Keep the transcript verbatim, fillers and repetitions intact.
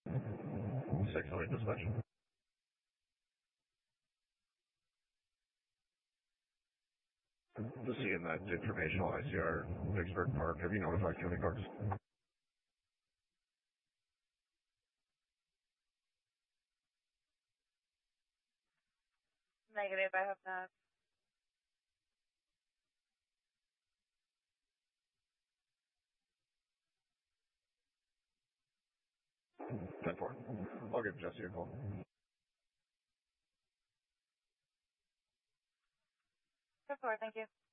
six oh eight dispatch. Just seeing that informational I C R Vicksburg Park. Have you notified county parks? Negative, I have not. ten four. I'll give Jesse a call. ten four, thank you.